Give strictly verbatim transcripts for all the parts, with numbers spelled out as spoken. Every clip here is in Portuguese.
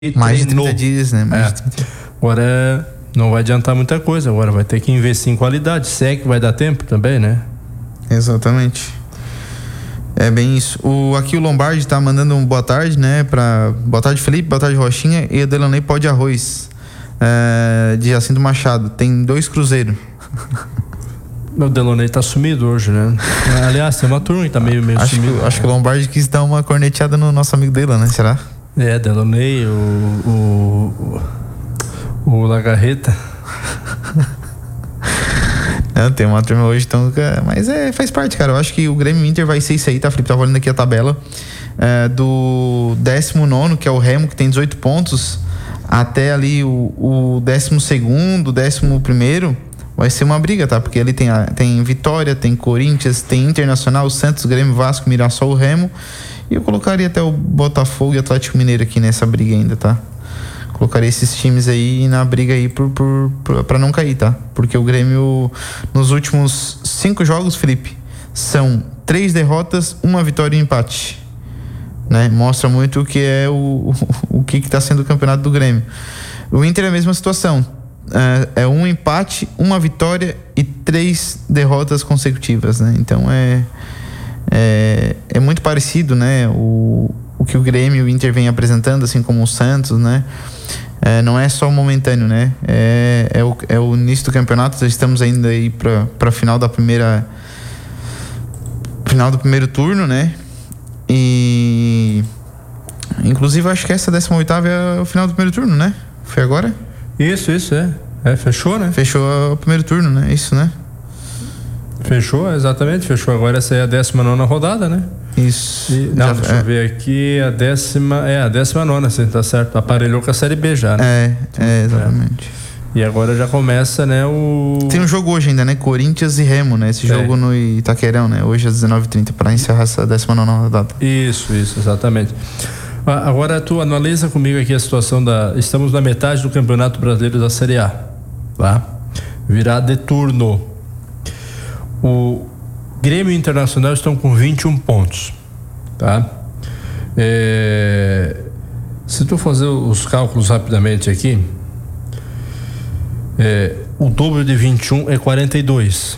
mais de trinta dias, né? Mais é. de trinta. Agora não vai adiantar muita coisa, agora vai ter que investir em qualidade, se é que vai dar tempo também, né? Exatamente. É bem isso. O, aqui o Lombardi tá mandando um boa tarde, né? Pra, boa tarde, Felipe, boa tarde, Rochinha. E a Delaney Pó de Arroz, é, de Jacinto Machado. Tem dois cruzeiros. Meu Delaney tá sumido hoje, né? Aliás, tem uma turma que tá meio, meio acho sumido. Que, acho que o Lombardi quis dar uma corneteada no nosso amigo Delan, né? Será? É, Delaney, o... o, o, o Lagarreta. Não, tem uma turma hoje, então, mas é, faz parte, cara. Eu acho que o Grêmio Inter vai ser isso aí, tá, Felipe? Tava olhando aqui a tabela é, do décimo nono, que é o Remo, que tem dezoito pontos, até ali o, o décimo segundo, décimo primeiro, vai ser uma briga, tá? Porque ali tem, a, tem Vitória, tem Corinthians, tem Internacional, Santos, Grêmio, Vasco, Mirassol, Remo, e eu colocaria até o Botafogo e Atlético Mineiro aqui nessa briga ainda, tá? Colocaria esses times aí na briga aí por, por, por, pra não cair, tá? Porque o Grêmio, nos últimos cinco jogos, Felipe, são três derrotas, uma vitória e um empate, né? Mostra muito o que é o, o, o que que tá sendo o campeonato do Grêmio. O Inter é a mesma situação, é, é um empate, uma vitória e três derrotas consecutivas, né? Então é, é, é muito parecido, né? O, o que o Grêmio e o Inter vem apresentando, assim como o Santos, né? É, não é só momentâneo, né? É, é, o, é o início do campeonato, estamos ainda aí para para final da primeira final do primeiro turno, né? E inclusive acho que essa décima oitava é o final do primeiro turno, né? Foi agora? Isso, isso, é. É, fechou, né? Fechou o primeiro turno, né? Isso, né? Fechou, exatamente, fechou agora, essa é a décima nona rodada, né? Isso. E, não, já, deixa é. eu ver aqui, a décima, é a décima nona, assim, tá certo, aparelhou com a Série B já, né? É, é, exatamente. É. E agora já começa, né, o... Tem um jogo hoje ainda, né? Corinthians e Remo, né? Esse é. jogo no Itaquerão, né? Hoje às dezenove e trinta, para encerrar essa décima nona rodada. Isso, isso, exatamente. Agora tu analisa comigo aqui a situação da... Estamos na metade do Campeonato Brasileiro da Série A, tá? Virada de turno. O Grêmio e Internacional estão com vinte e um pontos, tá? É, se tu fazer os cálculos rapidamente aqui, é, o dobro de vinte e um é quarenta e dois,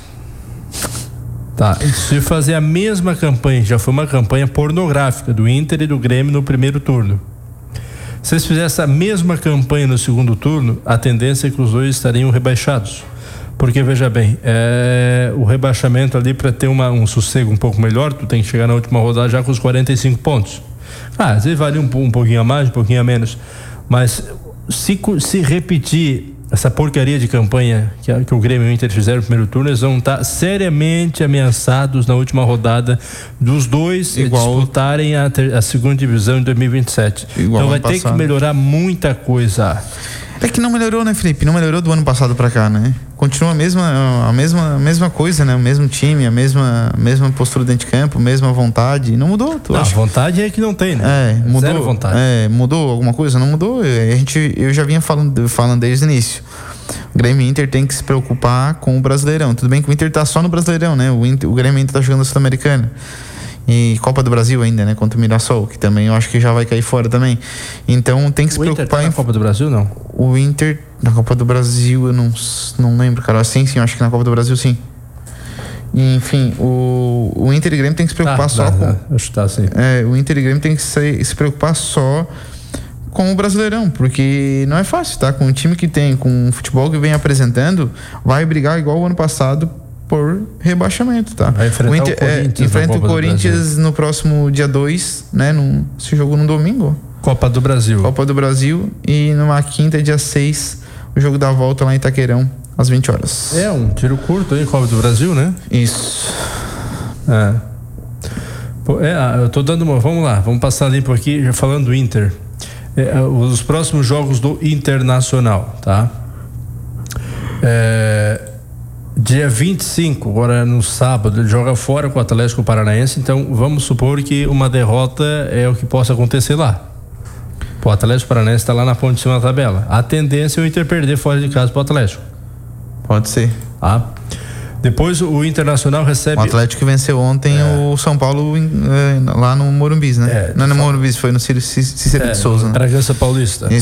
tá? Se fazer a mesma campanha, já foi uma campanha pornográfica do Inter e do Grêmio no primeiro turno. Se eles fizessem essa mesma campanha no segundo turno, a tendência é que os dois estariam rebaixados. Porque, veja bem, é, o rebaixamento ali, para ter uma, um sossego um pouco melhor, tu tem que chegar na última rodada já com os quarenta e cinco pontos. Ah, às vezes vale um, um pouquinho a mais, um pouquinho a menos, mas se, se repetir essa porcaria de campanha que, a, que o Grêmio e o Inter fizeram no primeiro turno, eles vão estar seriamente ameaçados na última rodada dos dois Igual, disputarem a, ter, a segunda divisão em dois mil e vinte e sete. Então vai ter passado. que melhorar muita coisa. É que não melhorou, né, Felipe? Não melhorou do ano passado pra cá, né? Continua a mesma, a mesma, a mesma coisa, né? O mesmo time, a mesma, mesma postura dentro de campo, mesma vontade. Não mudou. Tu não, acha? A vontade é que não tem, né? É, mudou. Zero vontade. É, mudou alguma coisa? Não mudou. A gente, eu já vinha falando, falando desde o início. O Grêmio Inter tem que se preocupar com o Brasileirão. Tudo bem que o Inter tá só no Brasileirão, né? O, Inter, o Grêmio Inter tá jogando a Sul-Americana. E Copa do Brasil ainda, né? Contra o Mirassol, que também eu acho que já vai cair fora também. Então tem que se o preocupar Inter tá em... na Copa do Brasil, não? O Inter na Copa do Brasil, eu não, não lembro, cara. Sim, sim, eu acho que na Copa do Brasil, sim. E, enfim, o, o Inter e Grêmio tem que se preocupar ah, só dá, com... Dá. Acho que tá, sim. É, o Inter e Grêmio tem que se, se preocupar só com o Brasileirão, porque não é fácil, tá? Com o time que tem, com o futebol que vem apresentando, vai brigar igual o ano passado por rebaixamento, tá? Vai enfrentar o Inter, o Corinthians, é, enfrenta o Corinthians no próximo dia dois, né? Num, esse jogo no domingo. Copa do Brasil. Copa do Brasil. E numa quinta, dia seis, o jogo da volta lá em Itaquerão, às vinte horas. É, um tiro curto aí, Copa do Brasil, né? Isso. É. Pô, é, eu tô dando uma... Vamos lá, vamos passar limpo aqui, já falando do Inter. É, os próximos jogos do Internacional, tá? É... Dia vinte e cinco, agora no sábado, ele joga fora com o Atlético Paranaense, então vamos supor que uma derrota é o que possa acontecer lá. O Atlético Paranaense está lá na ponta de cima da tabela. A tendência é o Inter perder fora de casa pro Atlético. Pode ser. Tá? Depois o Internacional recebe... O Atlético que venceu ontem é. o São Paulo em, é, lá no Morumbi, né? É, não é no Morumbi, foi no Cícero, Cícero é, de Souza. Bragança Paulista.